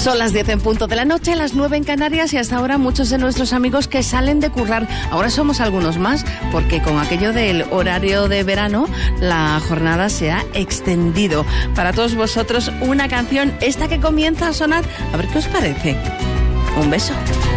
Son las 10 en punto de la noche, las 9 en Canarias, y hasta ahora muchos de nuestros amigos que salen de currar, ahora somos algunos más, porque con aquello del horario de verano, la jornada se ha extendido. Para todos vosotros, una canción, esta que comienza a sonar, a ver qué os parece. Un beso.